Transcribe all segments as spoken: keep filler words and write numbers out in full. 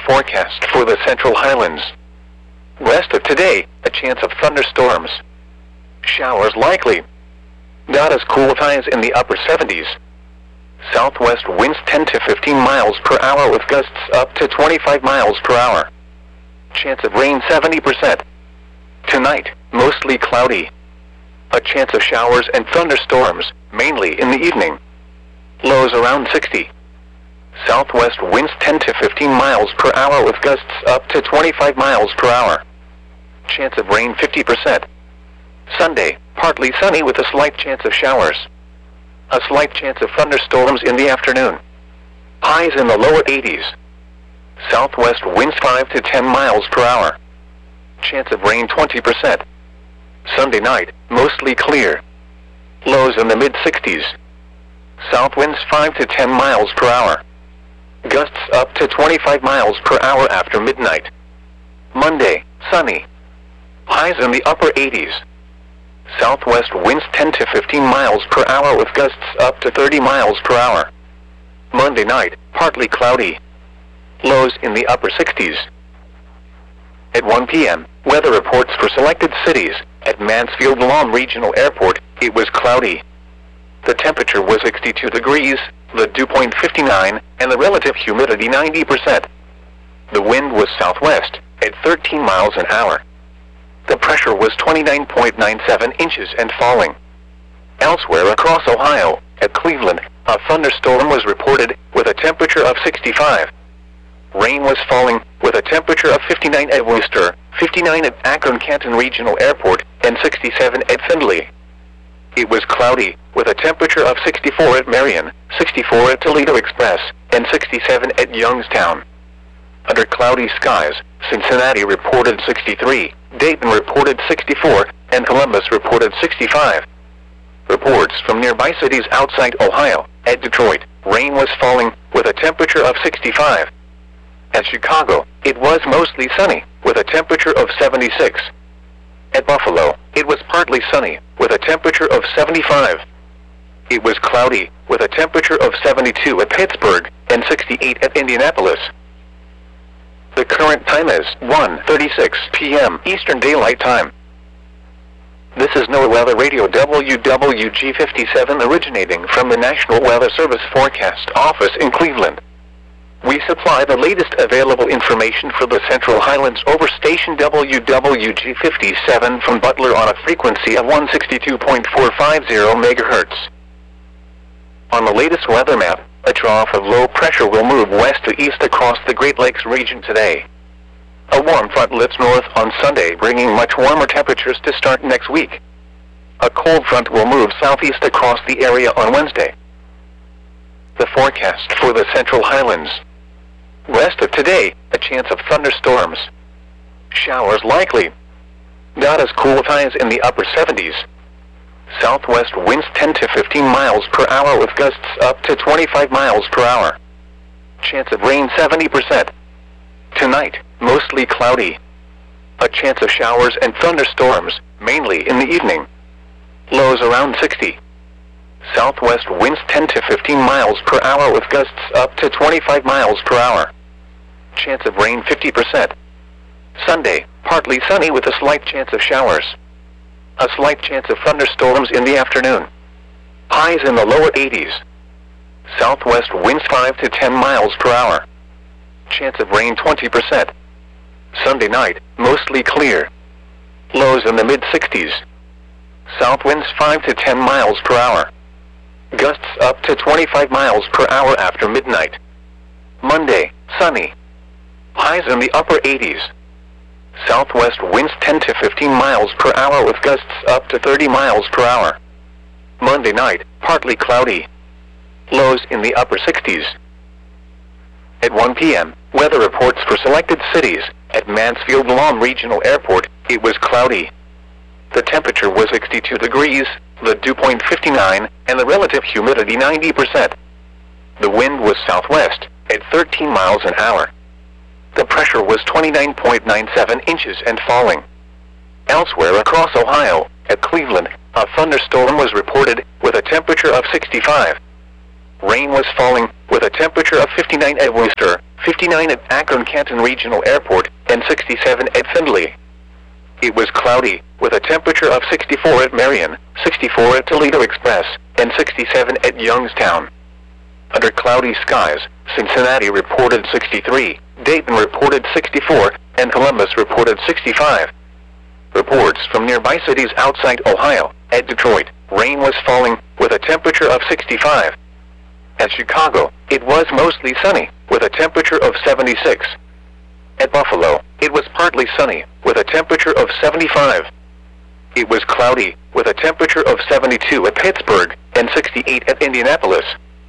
forecast for the Central Highlands. West of today, a chance of thunderstorms. Showers likely. Not as cool with highs in the upper seventies. Southwest winds ten to fifteen miles per hour with gusts up to twenty-five miles per hour. Chance of rain seventy percent. Tonight, mostly cloudy. A chance of showers and thunderstorms, mainly in the evening. Lows around sixty. Southwest winds ten to fifteen miles per hour with gusts up to twenty-five miles per hour. Chance of rain fifty percent. Sunday, partly sunny with a slight chance of showers. A slight chance of thunderstorms in the afternoon. Highs in the lower eighties. Southwest winds five to ten miles per hour. Chance of rain twenty percent. Sunday night, mostly clear. Lows in the mid sixties. South winds five to ten miles per hour. Gusts up to twenty-five miles per hour after midnight. Monday, sunny. Highs in the upper eighties. Southwest winds ten to fifteen miles per hour with gusts up to thirty miles per hour. Monday night, partly cloudy. Lows in the upper sixties. At one p m, weather reports for selected cities. At Mansfield Lawn Regional Airport, it was cloudy. The temperature was sixty-two degrees, the dew point fifty-nine, and the relative humidity ninety percent. The wind was southwest, at thirteen miles an hour. The pressure was twenty-nine point nine seven inches and falling. Elsewhere across Ohio, at Cleveland, a thunderstorm was reported, with a temperature of sixty-five. Rain was falling, with a temperature of fifty-nine at Worcester, fifty-nine at Akron-Canton Regional Airport, and sixty-seven at Findlay. It was cloudy, with a temperature of sixty-four at Marion, sixty-four at Toledo Express, and sixty-seven at Youngstown. Under cloudy skies, Cincinnati reported sixty-three, Dayton reported sixty-four, and Columbus reported sixty-five. Reports from nearby cities outside Ohio. At Detroit, rain was falling, with a temperature of sixty-five. At Chicago, it was mostly sunny, with a temperature of seventy-six. At Buffalo, it was partly sunny, with a temperature of seventy-five. It was cloudy, with a temperature of seventy-two at Pittsburgh, and sixty-eight at Indianapolis. The current time is one thirty-six p m Eastern Daylight Time. This is NOAA Weather Radio W W G fifty-seven originating from the National Weather Service Forecast Office in Cleveland. We supply the latest available information for the Central Highlands over station W W G fifty-seven from Butler on a frequency of one sixty-two point four five zero megahertz. On the latest weather map, a trough of low pressure will move west to east across the Great Lakes region today. A warm front lifts north on Sunday, bringing much warmer temperatures to start next week. A cold front will move southeast across the area on Wednesday. The forecast for the Central Highlands. West of today, a chance of thunderstorms. Showers likely. Not as cool with highs in the upper seventies. Southwest winds ten to fifteen miles per hour with gusts up to twenty-five miles per hour. Chance of rain seventy percent. Tonight, mostly cloudy. A chance of showers and thunderstorms, mainly in the evening. Lows around sixty. Southwest winds ten to fifteen miles per hour with gusts up to twenty-five miles per hour. Chance of rain fifty percent. Sunday, partly sunny with a slight chance of showers. A slight chance of thunderstorms in the afternoon. Highs in the lower eighties. Southwest winds five to ten miles per hour. Chance of rain twenty percent. Sunday night, mostly clear. Lows in the mid sixties. South winds five to ten miles per hour. Gusts up to twenty-five miles per hour after midnight. Monday, sunny. Highs in the upper eighties. Southwest winds ten to fifteen miles per hour with gusts up to thirty miles per hour. Monday night, partly cloudy. Lows in the upper sixties. At one p m, weather reports for selected cities. At Mansfield Lawn Regional Airport, it was cloudy. The temperature was sixty-two degrees, the dew point fifty-nine, and the relative humidity ninety percent. The wind was southwest, at thirteen miles an hour. The pressure was twenty-nine point nine seven inches and falling. Elsewhere across Ohio, at Cleveland, a thunderstorm was reported, with a temperature of sixty-five. rain was falling, with a temperature of fifty-nine at Worcester, fifty-nine at Akron-Canton Regional Airport, and sixty-seven at Findlay. It was cloudy, with a temperature of sixty-four at Marion, sixty-four at Toledo Express, and sixty-seven at Youngstown. Under cloudy skies, Cincinnati reported sixty-three, Dayton reported sixty-four, and Columbus reported sixty-five. Reports from nearby cities outside Ohio. At Detroit, rain was falling, with a temperature of sixty-five. At Chicago, it was mostly sunny, with a temperature of seventy-six. At Buffalo, it was partly sunny, with a temperature of seventy-five. It was cloudy, with a temperature of seventy-two at Pittsburgh, and sixty-eight at Indianapolis.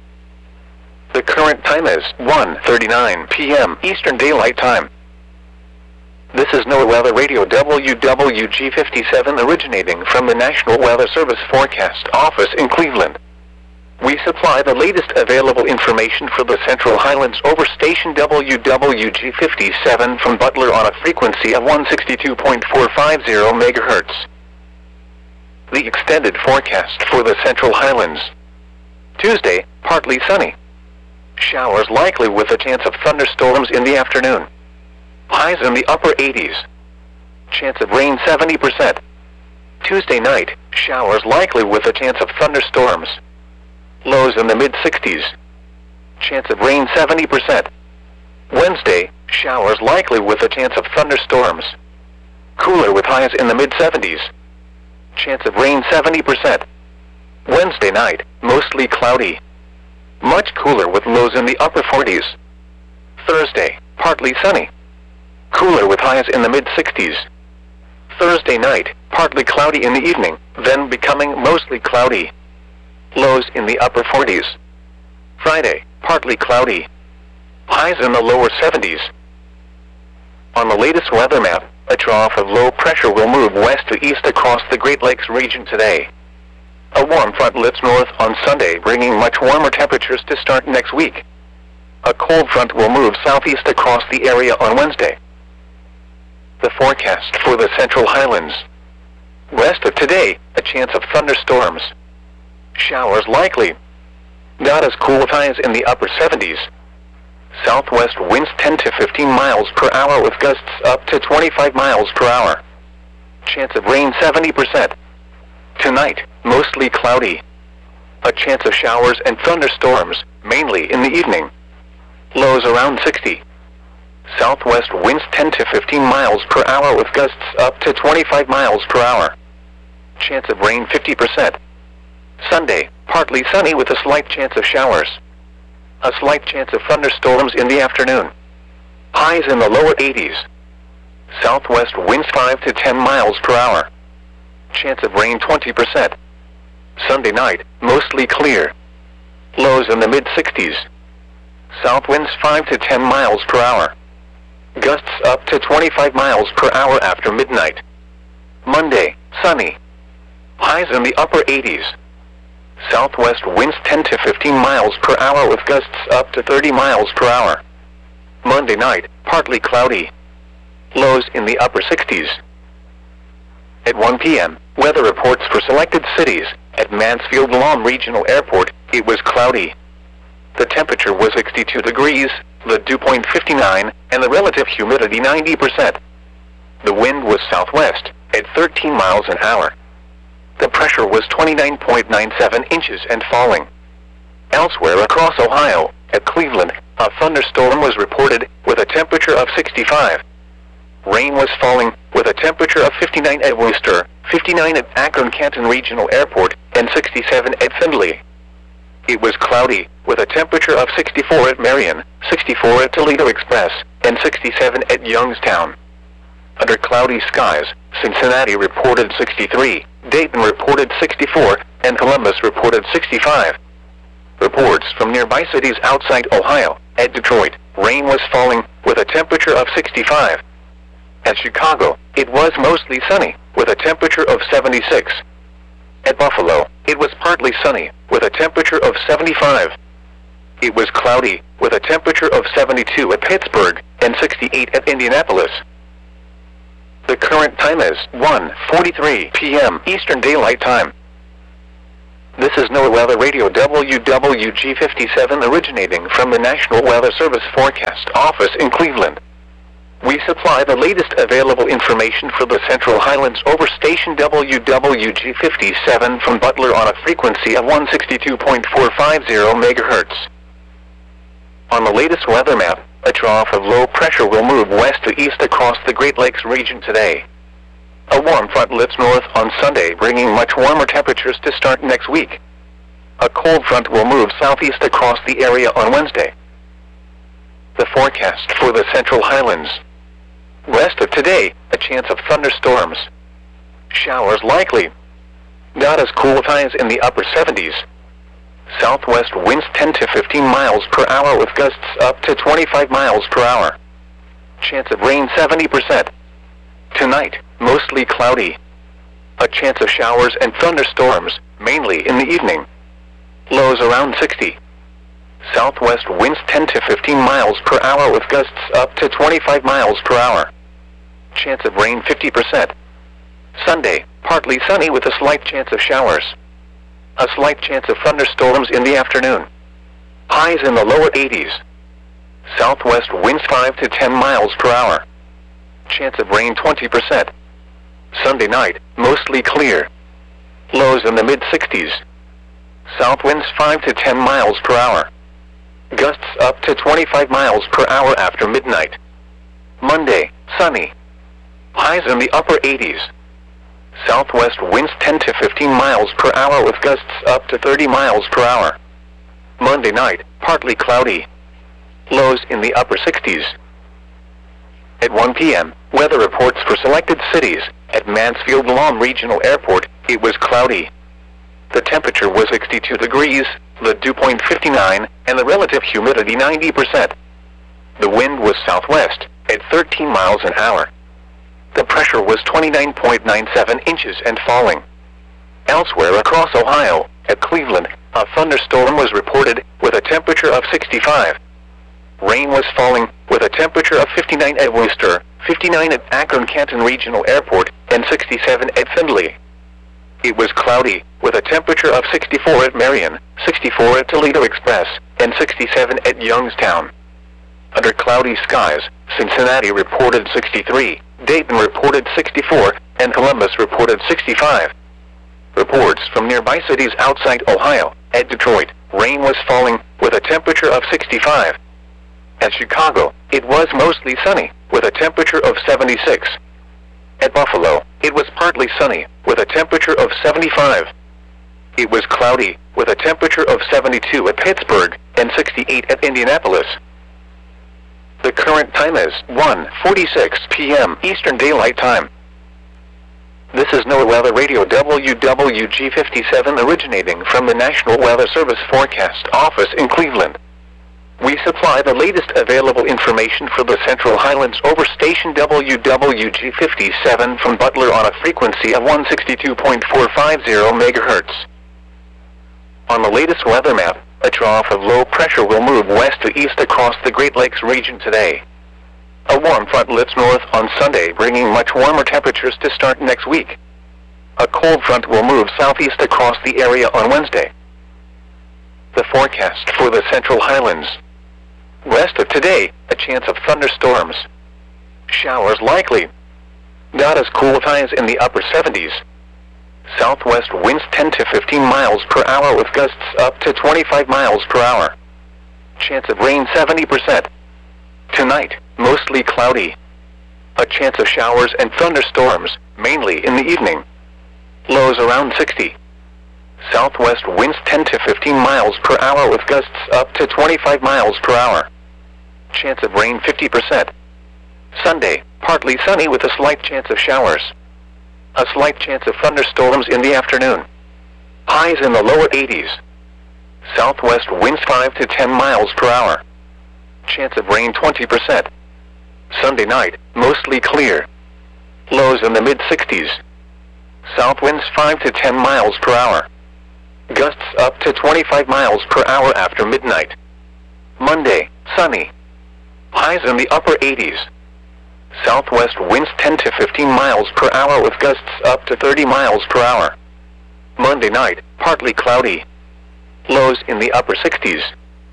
The current time is one thirty-nine p m Eastern Daylight Time. This is NOAA Weather Radio W W G fifty-seven originating from the National Weather Service Forecast Office in Cleveland. We supply the latest available information for the Central Highlands over station W W G fifty-seven from Butler on a frequency of one sixty-two point four five zero megahertz. The extended forecast for the Central Highlands. Tuesday, partly sunny. Showers likely with a chance of thunderstorms in the afternoon. Highs in the upper eighties. Chance of rain seventy percent. Tuesday night, showers likely with a chance of thunderstorms. Lows in the mid-sixties. Chance of rain seventy percent. Wednesday, showers likely with a chance of thunderstorms. Cooler with highs in the mid-seventies. Chance of rain seventy percent. Wednesday night, mostly cloudy. Much cooler with lows in the upper forties. Thursday, partly sunny. Cooler with highs in the mid-sixties. Thursday night, partly cloudy in the evening, then becoming mostly cloudy. Lows in the upper forties. Friday, partly cloudy. Highs in the lower seventies. On the latest weather map, a trough of low pressure will move west to east across the Great Lakes region today. A warm front lifts north on Sunday, bringing much warmer temperatures to start next week. A cold front will move southeast across the area on Wednesday. The forecast for the Central Highlands. West of today, a chance of thunderstorms. Showers likely. Not as cool with highs in the upper seventies. Southwest winds ten to fifteen miles per hour with gusts up to twenty-five miles per hour. Chance of rain seventy percent. Tonight, mostly cloudy. A chance of showers and thunderstorms, mainly in the evening. Lows around sixty. Southwest winds ten to fifteen miles per hour with gusts up to twenty-five miles per hour. Chance of rain fifty percent. Sunday, partly sunny with a slight chance of showers. A slight chance of thunderstorms in the afternoon. Highs in the lower eighties. Southwest winds five to ten miles per hour. Chance of rain twenty percent. Sunday night, mostly clear. Lows in the mid-sixties. South winds five to ten miles per hour. Gusts up to twenty-five miles per hour after midnight. Monday, sunny. Highs in the upper eighties. Southwest winds ten to fifteen miles per hour with gusts up to thirty miles per hour. Monday night, partly cloudy. Lows in the upper sixties. At one p m, weather reports for selected cities. At Mansfield-Lawn Regional Airport, it was cloudy. The temperature was sixty-two degrees, the dew point fifty-nine, and the relative humidity ninety percent. The wind was southwest, at thirteen miles an hour. The pressure was twenty-nine point nine seven inches and falling. Elsewhere across Ohio, at Cleveland, a thunderstorm was reported, with a temperature of sixty-five. Rain was falling, with a temperature of fifty-nine at Worcester, fifty-nine at Akron-Canton Regional Airport, and sixty-seven at Findlay. It was cloudy, with a temperature of sixty-four at Marion, sixty-four at Toledo Express, and sixty-seven at Youngstown. Under cloudy skies, Cincinnati reported sixty-three, Dayton reported sixty-four, and Columbus reported sixty-five. Reports from nearby cities outside Ohio. At Detroit, rain was falling, with a temperature of sixty-five. At Chicago, it was mostly sunny, with a temperature of seventy-six. At Buffalo, it was partly sunny, with a temperature of seventy-five. It was cloudy, with a temperature of seventy-two at Pittsburgh, and sixty-eight at Indianapolis. The current time is one forty-three p m Eastern Daylight Time. This is NOAA Weather Radio W W G fifty-seven originating from the National Weather Service Forecast Office in Cleveland. We supply the latest available information for the Central Highlands over station W W G fifty-seven from Butler on a frequency of one sixty-two point four five zero megahertz. On the latest weather map, a trough of low pressure will move west to east across the Great Lakes region today. A warm front lifts north on Sunday, bringing much warmer temperatures to start next week. A cold front will move southeast across the area on Wednesday. The forecast for the Central Highlands. Rest of today, a chance of thunderstorms. Showers likely. Not as cool with highs in the upper seventies. Southwest winds ten to fifteen miles per hour with gusts up to twenty-five miles per hour. Chance of rain seventy percent. Tonight, mostly cloudy. A chance of showers and thunderstorms, mainly in the evening. Lows around sixty. Southwest winds ten to fifteen miles per hour with gusts up to twenty-five miles per hour. Chance of rain fifty percent. Sunday, partly sunny with a slight chance of showers. A slight chance of thunderstorms in the afternoon. Highs in the lower eighties. Southwest winds five to ten miles per hour. Chance of rain twenty percent. Sunday night, mostly clear. Lows in the mid sixties. South winds five to ten miles per hour. Gusts up to twenty-five miles per hour after midnight. Monday, sunny. Highs in the upper eighties. Southwest winds ten to fifteen miles per hour with gusts up to thirty miles per hour. Monday night, partly cloudy. Lows in the upper sixties. At one p m, weather reports for selected cities. At Mansfield-Lam Regional Airport, it was cloudy. The temperature was sixty-two degrees, the dew point fifty-nine, and the relative humidity ninety percent. The wind was southwest, at thirteen miles an hour. The pressure was twenty-nine point nine seven inches and falling. Elsewhere across Ohio, at Cleveland, a thunderstorm was reported, with a temperature of sixty-five. Rain was falling, with a temperature of fifty-nine at Worcester, fifty-nine at Akron-Canton Regional Airport, and sixty-seven at Findlay. It was cloudy, with a temperature of sixty-four at Marion, sixty-four at Toledo Express, and sixty-seven at Youngstown. Under cloudy skies, Cincinnati reported sixty-three, Dayton reported sixty-four, and Columbus reported sixty-five. Reports from nearby cities outside Ohio. At Detroit, rain was falling, with a temperature of sixty-five. At Chicago, it was mostly sunny, with a temperature of seventy-six. At Buffalo, it was partly sunny, with a temperature of seventy-five. It was cloudy, with a temperature of seventy-two at Pittsburgh, and sixty-eight at Indianapolis. The current time is one forty-six p m Eastern Daylight Time. This is NOAA Weather Radio W W G fifty-seven originating from the National Weather Service Forecast Office in Cleveland. We supply the latest available information for the Central Highlands over station W W G fifty-seven from Butler on a frequency of one sixty-two point four five zero megahertz. On the latest weather map, a trough of low pressure will move west to east across the Great Lakes region today. A warm front lifts north on Sunday, bringing much warmer temperatures to start next week. A cold front will move southeast across the area on Wednesday. The forecast for the Central Highlands. Rest of today, a chance of thunderstorms. Showers likely. Not as cool with highs in the upper seventies. Southwest winds ten to fifteen miles per hour with gusts up to twenty-five miles per hour. Chance of rain seventy percent. Tonight, mostly cloudy. A chance of showers and thunderstorms, mainly in the evening. Lows around sixty. Southwest winds ten to fifteen miles per hour with gusts up to twenty-five miles per hour. Chance of rain fifty percent. Sunday, partly sunny with a slight chance of showers. A slight chance of thunderstorms in the afternoon. Highs in the lower eighties. Southwest winds five to ten miles per hour. Chance of rain twenty percent. Sunday night, mostly clear. Lows in the mid sixties. South winds five to ten miles per hour. Gusts up to twenty-five miles per hour after midnight. Monday, sunny. Highs in the upper eighties. Southwest winds ten to fifteen miles per hour with gusts up to thirty miles per hour. Monday night, partly cloudy. Lows in the upper sixties.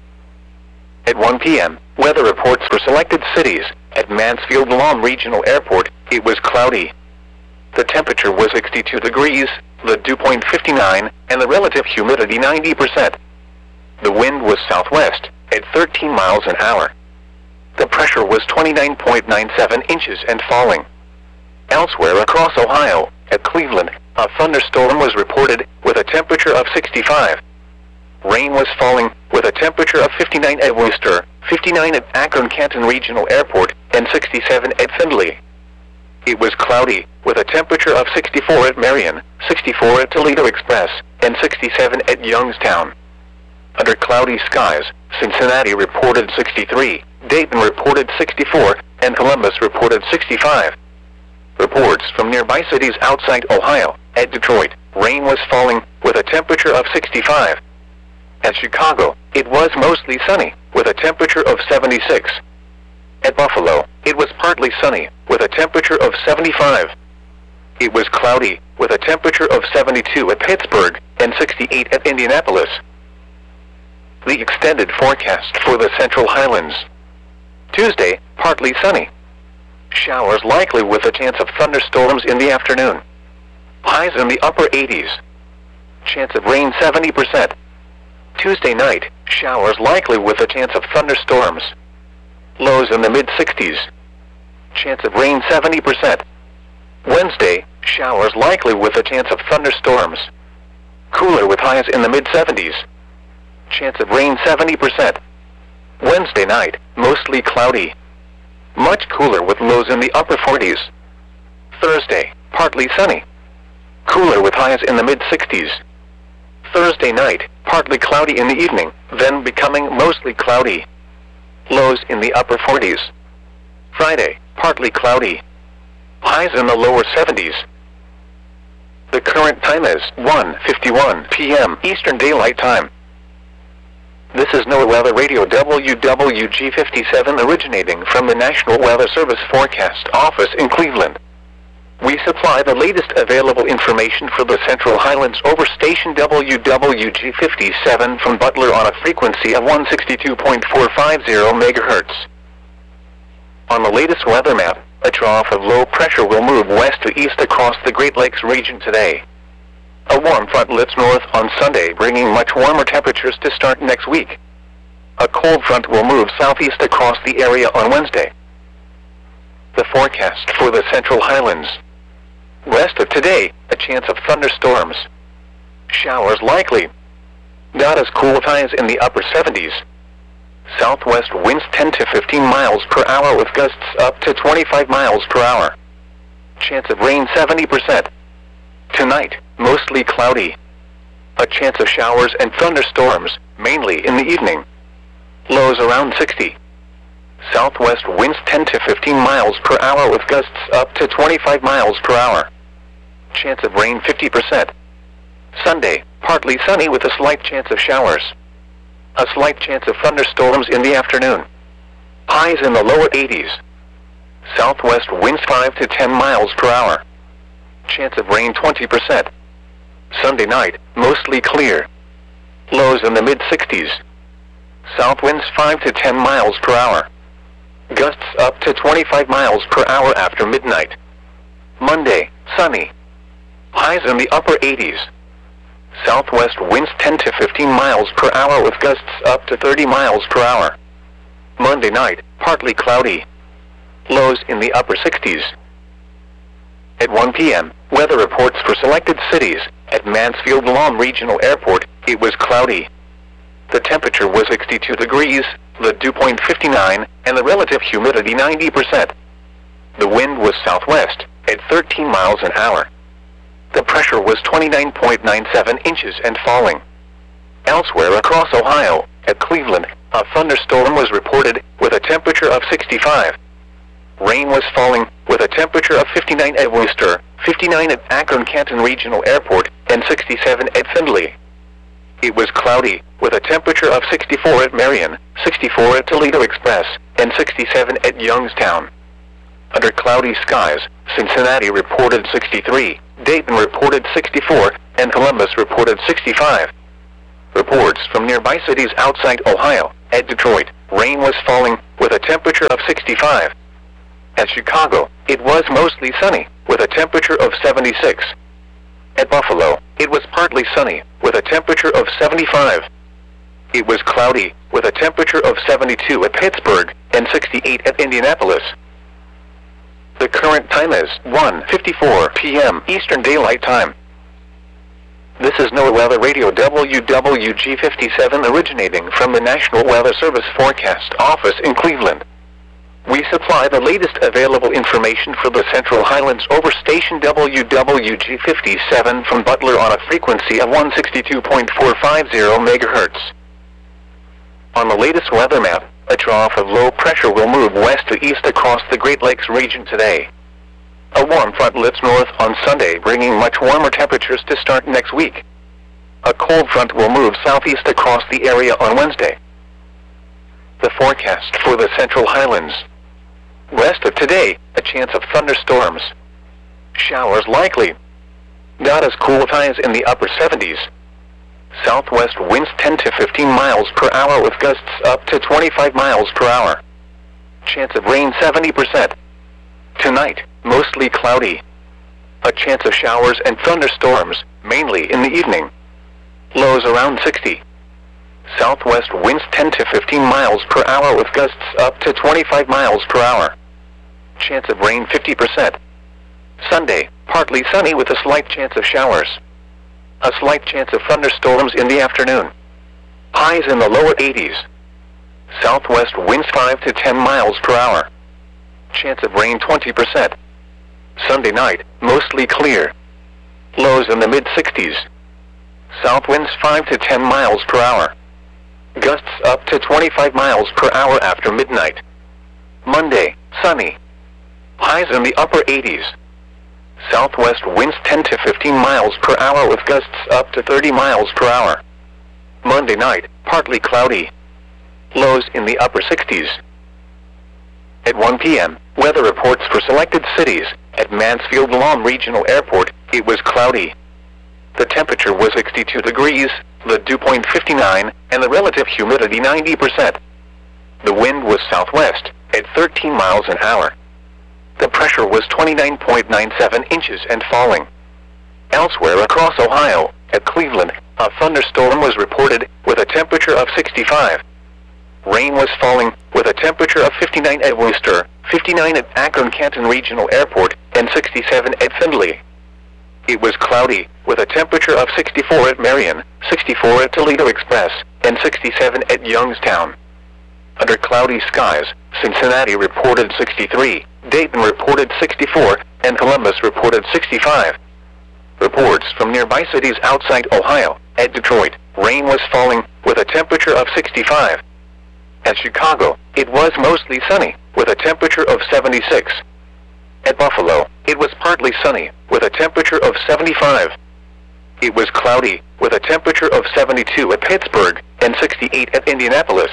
At one p m, weather reports for selected cities. At Mansfield-Lahm Regional Airport, it was cloudy. The temperature was sixty-two degrees, the dew point fifty-nine, and the relative humidity ninety percent. The wind was southwest, at thirteen miles an hour. The pressure was twenty-nine point nine seven inches and falling. Elsewhere across Ohio, at Cleveland, a thunderstorm was reported, with a temperature of sixty-five. Rain was falling, with a temperature of fifty-nine at Worcester, fifty-nine at Akron-Canton Regional Airport, and sixty-seven at Findlay. It was cloudy, with a temperature of sixty-four at Marion, sixty-four at Toledo Express, and sixty-seven at Youngstown. Under cloudy skies, Cincinnati reported sixty-three, Dayton reported sixty-four, and Columbus reported sixty-five. Reports from nearby cities outside Ohio. At Detroit, rain was falling, with a temperature of sixty-five. At Chicago, it was mostly sunny, with a temperature of seventy-six. At Buffalo, it was partly sunny, with a temperature of seventy-five. It was cloudy, with a temperature of seventy-two at Pittsburgh, and sixty-eight at Indianapolis. The extended forecast for the Central Highlands. Tuesday, partly sunny. Showers likely with a chance of thunderstorms in the afternoon. Highs in the upper eighties. Chance of rain seventy percent. Tuesday night, showers likely with a chance of thunderstorms. Lows in the mid sixties. Chance of rain seventy percent. Wednesday, showers likely with a chance of thunderstorms. Cooler with highs in the mid seventies. Chance of rain seventy percent. Wednesday night, mostly cloudy. Much cooler with lows in the upper forties. Thursday, partly sunny. Cooler with highs in the mid sixties. Thursday night, partly cloudy in the evening, then becoming mostly cloudy. Lows in the upper forties. Friday, partly cloudy. Highs in the lower seventies. The current time is one fifty-one p m Eastern Daylight Time. This is NOAA Weather Radio W W G fifty-seven originating from the National Weather Service Forecast Office in Cleveland. We supply the latest available information for the Central Highlands over station W W G fifty-seven from Butler on a frequency of one sixty-two point four five zero megahertz. On the latest weather map, a trough of low pressure will move west to east across the Great Lakes region today. A warm front lifts north on Sunday, bringing much warmer temperatures to start next week. A cold front will move southeast across the area on Wednesday. The forecast for the Central Highlands. West of today, a chance of thunderstorms. Showers likely. Not as cool with highs in the upper seventies. Southwest winds ten to fifteen miles per hour with gusts up to twenty-five miles per hour. Chance of rain seventy percent. Tonight, mostly cloudy. A chance of showers and thunderstorms, mainly in the evening. Lows around sixty. Southwest winds ten to fifteen miles per hour with gusts up to twenty-five miles per hour. Chance of rain fifty percent. Sunday, partly sunny with a slight chance of showers. A slight chance of thunderstorms in the afternoon. Highs in the lower eighties. Southwest winds five to ten miles per hour. Chance of rain twenty percent. Sunday night, mostly clear. Lows in the mid sixties. South winds five to ten miles per hour. Gusts up to twenty-five miles per hour after midnight. Monday, sunny. Highs in the upper eighties. Southwest winds ten to fifteen miles per hour with gusts up to thirty miles per hour. Monday night, partly cloudy. Lows in the upper sixties. At one p m, weather reports for selected cities. At Mansfield-Lahm Regional Airport, it was cloudy. The temperature was sixty-two degrees, the dew point fifty-nine, and the relative humidity ninety percent. The wind was southwest, at thirteen miles an hour. The pressure was twenty-nine point nine seven inches and falling. Elsewhere across Ohio, at Cleveland, a thunderstorm was reported, with a temperature of sixty-five. Rain was falling, with a temperature of fifty-nine at Worcester, fifty-nine at Akron-Canton Regional Airport, and sixty-seven at Findlay. It was cloudy, with a temperature of sixty-four at Marion, sixty-four at Toledo Express, and sixty-seven at Youngstown. Under cloudy skies, Cincinnati reported sixty-three, Dayton reported sixty-four, and Columbus reported sixty-five. Reports from nearby cities outside Ohio. At Detroit, rain was falling, with a temperature of sixty-five. At Chicago, it was mostly sunny, with a temperature of seventy-six. At Buffalo, it was partly sunny, with a temperature of seventy-five. It was cloudy, with a temperature of seventy-two at Pittsburgh, and sixty-eight at Indianapolis. The current time is one fifty-four p m Eastern Daylight Time. This is NOAA Weather Radio W W G fifty-seven originating from the National Weather Service Forecast Office in Cleveland. We supply the latest available information for the Central Highlands over station W W G fifty-seven from Butler on a frequency of one sixty-two point four five zero megahertz. On the latest weather map, a trough of low pressure will move west to east across the Great Lakes region today. A warm front lifts north on Sunday, bringing much warmer temperatures to start next week. A cold front will move southeast across the area on Wednesday. The forecast for the Central Highlands. Rest of today, a chance of thunderstorms. Showers likely. Not as cool with highs in the upper seventies. Southwest winds ten to fifteen miles per hour with gusts up to twenty-five miles per hour. Chance of rain seventy percent. Tonight, mostly cloudy. A chance of showers and thunderstorms, mainly in the evening. Lows around sixty. Southwest winds ten to fifteen miles per hour with gusts up to twenty-five miles per hour. Chance of rain fifty percent. Sunday, partly sunny with a slight chance of showers. A slight chance of thunderstorms in the afternoon. Highs in the lower eighties. Southwest winds five to ten miles per hour. Chance of rain twenty percent. Sunday night, mostly clear. Lows in the mid sixties. South winds five to ten miles per hour. Gusts up to twenty-five miles per hour after midnight. Monday, sunny. Highs in the upper eighties. Southwest winds ten to fifteen miles per hour with gusts up to thirty miles per hour. Monday night, partly cloudy. Lows in the upper sixties. At one p m, weather reports for selected cities. At Mansfield-Lom Regional Airport, it was cloudy. The temperature was sixty-two degrees, the dew point fifty-nine, and the relative humidity ninety percent. The wind was southwest, at thirteen miles an hour. The pressure was twenty-nine point nine seven inches and falling. Elsewhere across Ohio, at Cleveland, a thunderstorm was reported, with a temperature of sixty-five. Rain was falling, with a temperature of fifty-nine at Worcester, fifty-nine at Akron-Canton Regional Airport, and sixty-seven at Findlay. It was cloudy, with a temperature of sixty-four at Marion, sixty-four at Toledo Express, and sixty-seven at Youngstown. Under cloudy skies, Cincinnati reported sixty-three, Dayton reported sixty-four, and Columbus reported sixty-five. Reports from nearby cities outside Ohio. At Detroit, rain was falling, with a temperature of sixty-five. At Chicago, it was mostly sunny, with a temperature of seventy-six. At Buffalo, it was partly sunny, with a temperature of seventy-five. It was cloudy, with a temperature of seventy-two at Pittsburgh, and sixty-eight at Indianapolis.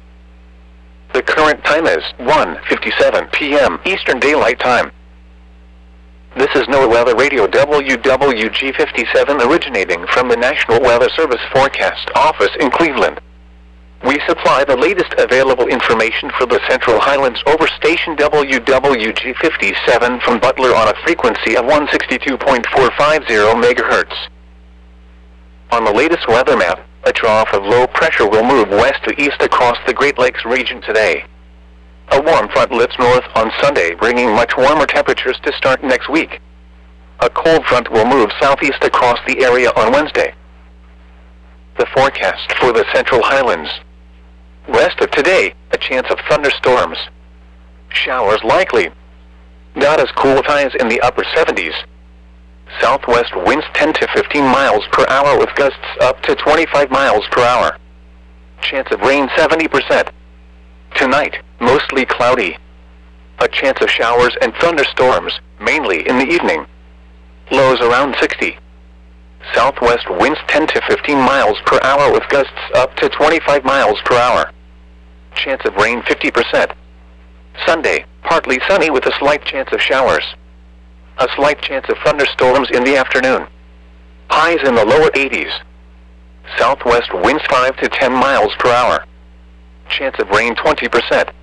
The current time is one fifty-seven p m Eastern Daylight Time. This is NOAA Weather Radio W W G fifty-seven originating from the National Weather Service Forecast Office in Cleveland. We supply the latest available information for the Central Highlands over station W W G fifty-seven from Butler on a frequency of one sixty-two point four five zero megahertz. On the latest weather map, a trough of low pressure will move west to east across the Great Lakes region today. A warm front lifts north on Sunday, bringing much warmer temperatures to start next week. A cold front will move southeast across the area on Wednesday. The forecast for the Central Highlands. Rest of today, a chance of thunderstorms. Showers likely. Not as cool with highs in the upper seventies. Southwest winds ten to fifteen miles per hour with gusts up to twenty-five miles per hour. Chance of rain seventy percent. Tonight, mostly cloudy. A chance of showers and thunderstorms, mainly in the evening. Lows around sixty. Southwest winds ten to fifteen miles per hour with gusts up to twenty-five miles per hour. Chance of rain fifty percent. Sunday, partly sunny with a slight chance of showers. A slight chance of thunderstorms in the afternoon. Highs in the lower eighties. Southwest winds five to ten miles per hour. Chance of rain twenty percent.